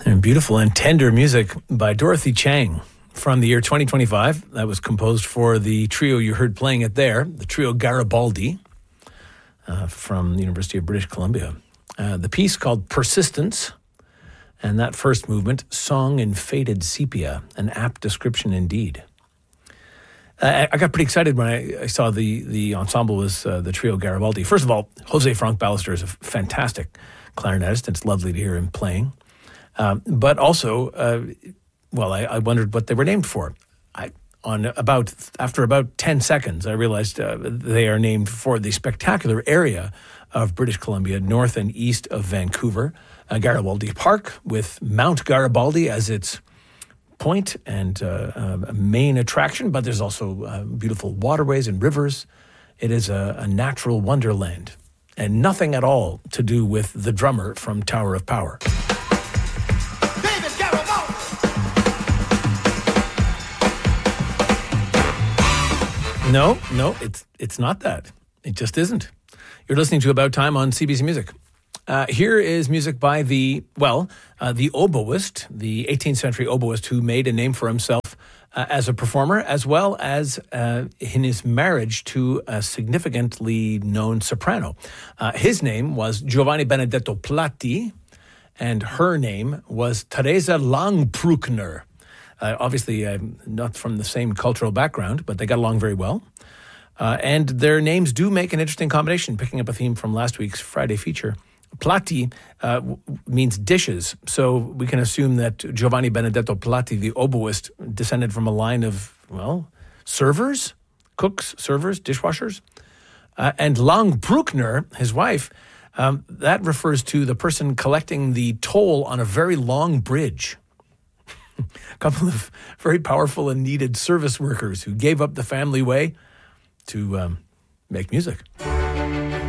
And beautiful and tender music by Dorothy Chang from the year 2025. That was composed for the trio you heard playing it there, the trio Garibaldi from the University of British Columbia. The piece called Persistence, and that first movement, Song in Faded Sepia, an apt description indeed. I got pretty excited when I saw the ensemble was the trio Garibaldi. First of all, Jose Frank Ballester is a fantastic clarinetist, and it's lovely to hear him playing. But also, I wondered what they were named for. After about 10 seconds, I realized they are named for the spectacular area of British Columbia, north and east of Vancouver, Garibaldi Park, with Mount Garibaldi as its point and a main attraction. But there's also beautiful waterways and rivers. It is a natural wonderland, and nothing at all to do with the drummer from Tower of Power. No, it's not that. It just isn't. You're listening to About Time on CBC Music. Here is music by the oboist, the 18th century oboist who made a name for himself as a performer, as well as in his marriage to a significantly known soprano. His name was Giovanni Benedetto Platti, and her name was Teresa Langbruckner. Obviously, not from the same cultural background, but they got along very well. And their names do make an interesting combination, picking up a theme from last week's Friday feature. Platti means dishes, so we can assume that Giovanni Benedetto Platti, the oboist, descended from a line of, servers, cooks, servers, dishwashers. And Langbruckner, his wife, that refers to the person collecting the toll on a very long bridge. A couple of very powerful and needed service workers who gave up the family way to make music.